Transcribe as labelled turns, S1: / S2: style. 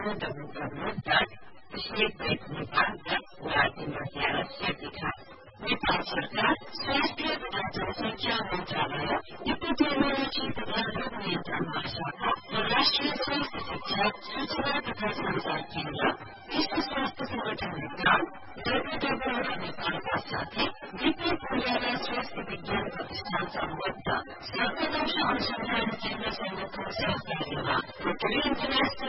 S1: www.safenepa.org.नेपाल नेपाल सरकार स्वास्थ्य तथा जनसंख्या मन्त्रालय एपिडेमियोलोजी तथा रोग नियन्त्रण महाशाखा र राष्ट्रिय स्वास्थ्य शिक्षा सूचना तथा संचार केन्द्र विश्व स्वास्थ्य संगठन नेपाल WHO नेपालका साथै विपी पुर्याला स्वास्थ्य विज्ञान प्रतिष्ठान सम्बद्ध सर्वदर्श अनुसन्धान केन्द्र संगठन सहकार्यमा इन्टरनेशनल